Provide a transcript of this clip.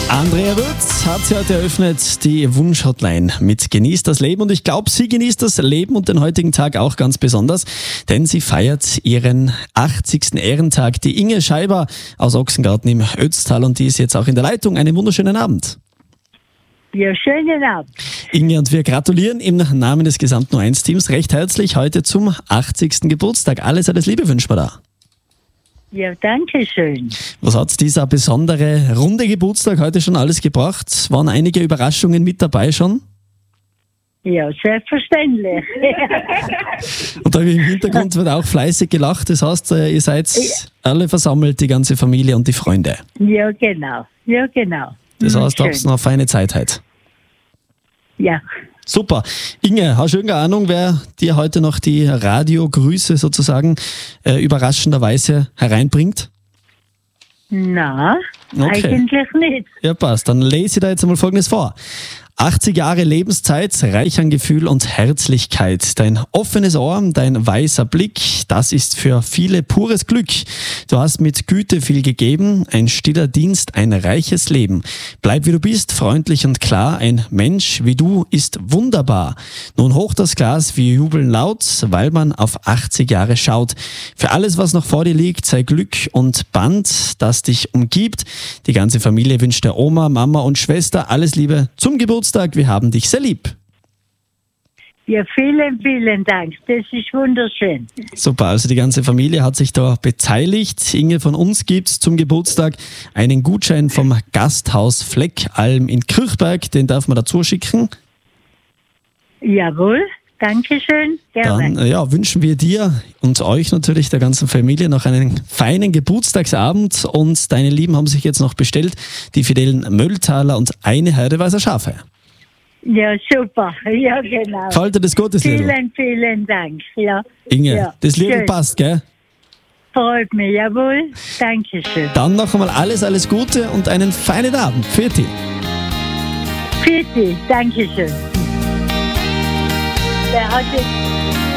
Andrea Würz hat sie heute eröffnet, die Wunsch-Hotline mit Genießt das Leben. Und ich glaube, sie genießt das Leben und den heutigen Tag auch ganz besonders, denn sie feiert ihren 80. Ehrentag. Die Inge Scheiber aus Ochsengarten im Ötztal, und die ist jetzt auch in der Leitung. Einen wunderschönen Abend. Ja, schönen Abend. Inge, und wir gratulieren im Namen des gesamten O1-Teams recht herzlich heute zum 80. Geburtstag. Alles Liebe wünschen wir da. Ja, danke schön. Was hat dieser besondere runde Geburtstag heute schon alles gebracht? Waren einige Überraschungen mit dabei schon? Ja, selbstverständlich. Und da im Hintergrund wird auch fleißig gelacht. Das heißt, ihr seid alle versammelt, die ganze Familie und die Freunde. Ja, genau. Ja, genau. Das heißt, schön. habt ihr noch eine feine Zeit heute. Ja. Super. Inge, hast du irgendeine Ahnung, wer dir heute noch die Radiogrüße sozusagen überraschenderweise hereinbringt? Na, Okay. eigentlich nicht. Ja, passt. Dann lese ich da jetzt einmal Folgendes vor. 80 Jahre Lebenszeit, reich an Gefühl und Herzlichkeit. Dein offenes Ohr, dein weißer Blick, das ist für viele pures Glück. Du hast mit Güte viel gegeben, ein stiller Dienst, ein reiches Leben. Bleib wie du bist, freundlich und klar, ein Mensch wie du ist wunderbar. Nun hoch das Glas, wir jubeln laut, weil man auf 80 Jahre schaut. Für alles, was noch vor dir liegt, sei Glück und Band, das dich umgibt. Die ganze Familie wünscht der Oma, Mama und Schwester alles Liebe zum Geburtstag. Wir haben dich sehr lieb. Ja, vielen, vielen Dank. Das ist wunderschön. Super, also die ganze Familie hat sich da beteiligt. Inge, von uns gibt's zum Geburtstag einen Gutschein vom Gasthaus Fleckalm in Kirchberg. Den darf man dazu schicken. Jawohl, danke schön. Gerne. Dann wünschen wir dir und euch natürlich, der ganzen Familie, noch einen feinen Geburtstagsabend. Und deine Lieben haben sich jetzt noch bestellt, die Fidelen Mölltaler und eine Herde weißer Schafe. Ja, super. Ja, genau. Gefällt dir das gut, das Liedl? Vielen, vielen Dank. Ja. Inge, ja, das Liedl schön. passt, gell? Freut mich, jawohl. Dankeschön. Dann noch einmal alles Gute und einen feinen Abend. Für dich. Bitte, Dankeschön. Wer hat jetzt